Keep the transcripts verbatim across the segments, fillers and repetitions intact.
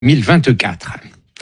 mille vingt-quatre.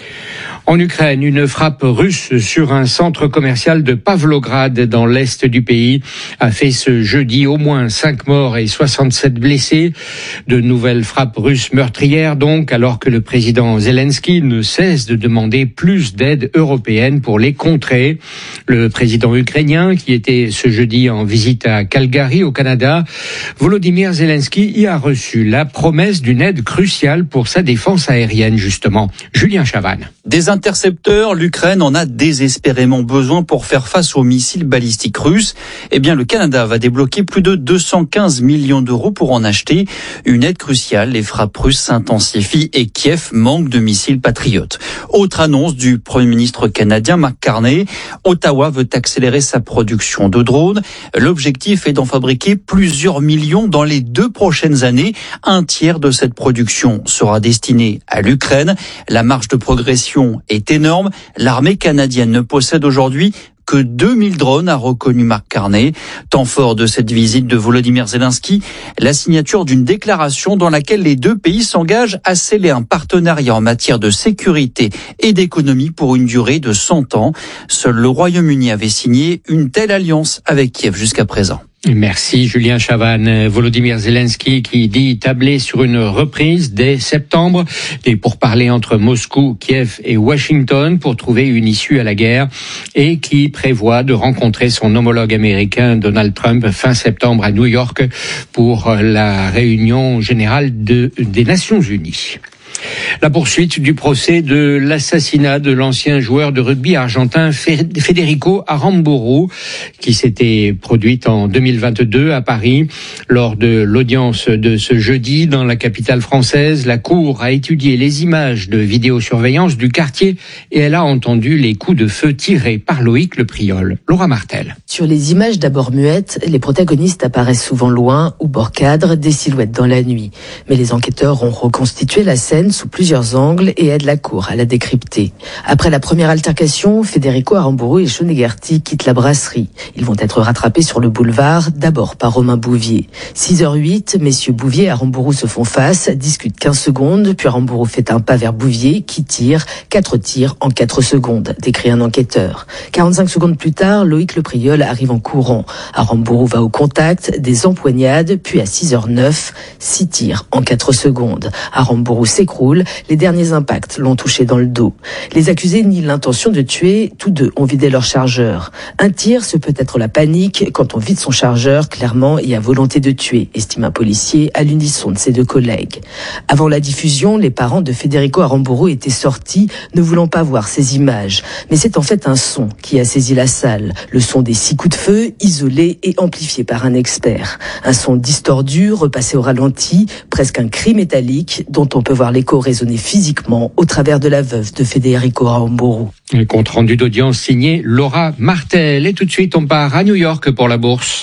En Ukraine, une frappe russe sur un centre commercial de Pavlograd dans l'est du pays a fait ce jeudi au moins cinq morts et soixante-sept blessés. De nouvelles frappes russes meurtrières donc, alors que le président Zelensky ne cesse de demander plus d'aide européenne pour les contrer. Le président ukrainien, qui était ce jeudi en visite à Calgary au Canada, Volodymyr Zelensky y a reçu la promesse d'une aide cruciale pour sa défense aérienne justement. Julien Chavannes. Des intercepteurs, l'Ukraine en a désespérément besoin pour faire face aux missiles balistiques russes. Eh bien, le Canada va débloquer plus de deux cent quinze millions d'euros pour en acheter. Une aide cruciale, les frappes russes s'intensifient et Kiev manque de missiles patriotes. Autre annonce du Premier ministre canadien Mark Carney, Ottawa veut accélérer sa production de drones. L'objectif est d'en fabriquer plusieurs millions dans les deux prochaines années. Un tiers de cette production sera destiné à l'Ukraine. La marge de progression est énorme. L'armée canadienne ne possède aujourd'hui que deux mille drones, a reconnu Mark Carney. Temps fort de cette visite de Volodymyr Zelensky, la signature d'une déclaration dans laquelle les deux pays s'engagent à sceller un partenariat en matière de sécurité et d'économie pour une durée de cent ans. Seul le Royaume-Uni avait signé une telle alliance avec Kiev jusqu'à présent. Merci Julien Chavannes. Volodymyr Zelensky qui dit tabler sur une reprise dès septembre des pourparlers entre Moscou, Kiev et Washington pour trouver une issue à la guerre et qui prévoit de rencontrer son homologue américain Donald Trump fin septembre à New York pour la réunion générale de, des Nations Unies. La poursuite du procès de l'assassinat de l'ancien joueur de rugby argentin Federico Aramburu, qui s'était produite en deux mille vingt-deux à Paris. Lors de l'audience de ce jeudi dans la capitale française, la Cour a étudié les images de vidéosurveillance du quartier et elle a entendu les coups de feu tirés par Loïc Le Priol. Laura Martel. Sur les images d'abord muettes, les protagonistes apparaissent souvent loin ou bord cadre, des silhouettes dans la nuit. Mais les enquêteurs ont reconstitué la scène sous plusieurs angles et aident la cour à la décrypter. Après la première altercation, Federico Aramburu et Sean Hegarty quittent la brasserie. Ils vont être rattrapés sur le boulevard, d'abord par Romain Bouvier. six heures huit, messieurs Bouvier et Aramburu se font face, discutent quinze secondes, puis Aramburu fait un pas vers Bouvier qui tire, quatre tirs en quatre secondes, décrit un enquêteur. quarante-cinq secondes plus tard, Loïc Le Priol arrive en courant. Aramburu va au contact, des empoignades, puis à six heures neuf, six tirs en quatre secondes. Aramburu s'écroule. Les derniers impacts l'ont touché dans le dos. Les accusés nient l'intention de tuer. Tous deux ont vidé leur chargeur. Un tir, ce peut être la panique. Quand on vide son chargeur, clairement, il y a volonté de tuer, estime un policier à l'unisson de ses deux collègues. Avant la diffusion, les parents de Federico Aramburu étaient sortis, ne voulant pas voir ces images. Mais c'est en fait un son qui a saisi la salle. Le son des six coups de feu, isolé et amplifié par un expert. Un son distordu, repassé au ralenti, presque un cri métallique dont on peut voir l'écho résonner physiquement au travers de la veuve de Federico Aramburu. Un compte rendu d'audience signé Laura Martel. Et tout de suite, on part à New York pour la bourse.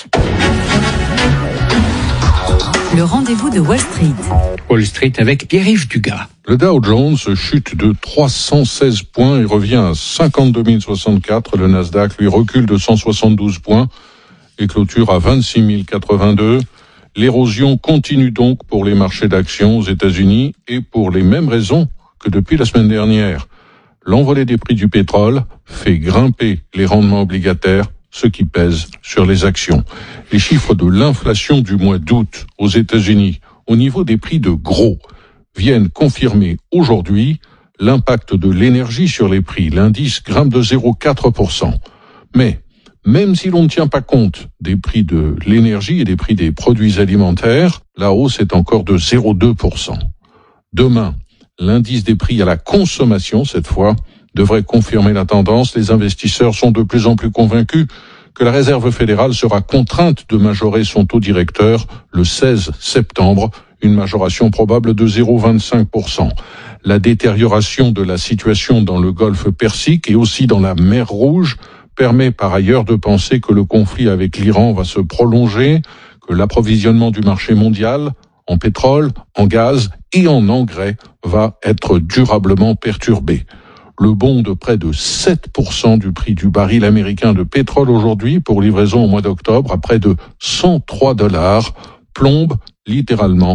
Le rendez-vous de Wall Street. Wall Street avec Pierre-Yves Dugas. Le Dow Jones chute de trois cent seize points et revient à cinquante-deux mille soixante-quatre. Le Nasdaq, lui, recule de cent soixante-douze points et clôture à vingt-six mille quatre-vingt-deux. L'érosion continue donc pour les marchés d'actions aux États-Unis et pour les mêmes raisons que depuis la semaine dernière. L'envolée des prix du pétrole fait grimper les rendements obligataires, ce qui pèse sur les actions. Les chiffres de l'inflation du mois d'août aux États-Unis au niveau des prix de gros viennent confirmer aujourd'hui l'impact de l'énergie sur les prix. L'indice grimpe de zéro virgule quatre pour cent. Mais même si l'on ne tient pas compte des prix de l'énergie et des prix des produits alimentaires, la hausse est encore de zéro virgule deux pour cent. Demain, l'indice des prix à la consommation, cette fois, devrait confirmer la tendance. Les investisseurs sont de plus en plus convaincus que la Réserve fédérale sera contrainte de majorer son taux directeur le seize septembre, une majoration probable de zéro virgule vingt-cinq pour cent. La détérioration de la situation dans le Golfe Persique et aussi dans la mer Rouge permet par ailleurs de penser que le conflit avec l'Iran va se prolonger, que l'approvisionnement du marché mondial en pétrole, en gaz et en engrais va être durablement perturbé. Le bond de près de sept pour cent du prix du baril américain de pétrole aujourd'hui pour livraison au mois d'octobre à près de cent trois dollars plombe littéralement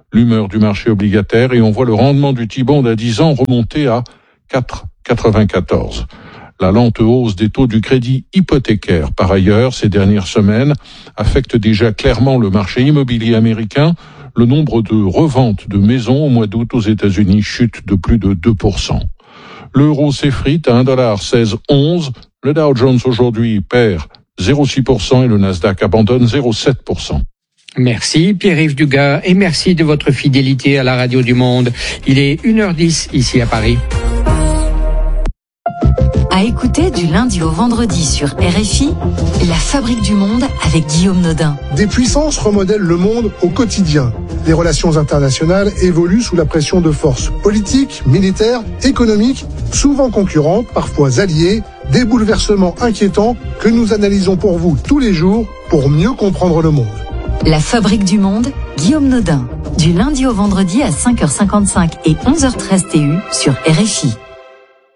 l'humeur du marché obligataire et on voit le rendement du T-bond à dix ans remonter à quatre virgule quatre-vingt-quatorze. La lente hausse des taux du crédit hypothécaire, par ailleurs, ces dernières semaines, affecte déjà clairement le marché immobilier américain. Le nombre de reventes de maisons au mois d'août aux États-Unis chute de plus de deux pour cent. L'euro s'effrite à un virgule seize onze. Le Dow Jones aujourd'hui perd zéro virgule six pour cent et le Nasdaq abandonne zéro virgule sept pour cent. Merci Pierre-Yves Dugas et merci de votre fidélité à la Radio du Monde. Il est une heure dix ici à Paris. À écouter du lundi au vendredi sur R F I, La Fabrique du Monde avec Guillaume Nodin. Des puissances remodèlent le monde au quotidien. Les relations internationales évoluent sous la pression de forces politiques, militaires, économiques, souvent concurrentes, parfois alliées, des bouleversements inquiétants que nous analysons pour vous tous les jours pour mieux comprendre le monde. La Fabrique du Monde, Guillaume Nodin. Du lundi au vendredi à cinq heures cinquante-cinq et onze heures treize T U sur R F I.